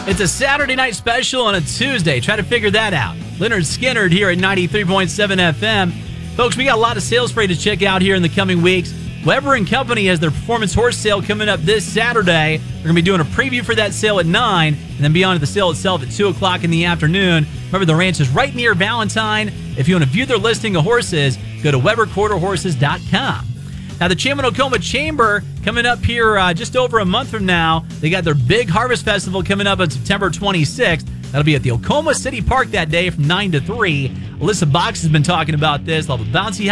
It's a Saturday night special on a Tuesday. Try to figure that out. Leonard Skinner here at 93.7 FM. Folks, we got a lot of sales for you to check out here in the coming weeks. Weber & Company has their performance horse sale coming up this Saturday. We're going to be doing a preview for that sale at 9, and then be on to the sale itself at 2 o'clock in the afternoon. Remember, the ranch is right near Valentine. If you want to view their listing of horses, go to WeberQuarterHorses.com. Now, the Chamath-Oklahoma Chamber coming up here just over a month from now. They got their big Harvest Festival coming up on September 26th. That'll be at the Oklahoma City Park that day from 9 to 3. Alyssa Box has been talking about this. They'll have a bouncy